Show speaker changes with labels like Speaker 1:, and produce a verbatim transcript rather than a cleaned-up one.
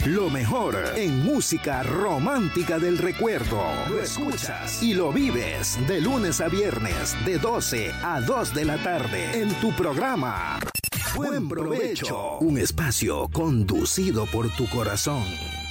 Speaker 1: Lo mejor en música romántica del recuerdo. Lo escuchas y lo vives de lunes a viernes de doce a dos de la tarde en tu programa Buen Provecho. Un espacio conducido por tu corazón.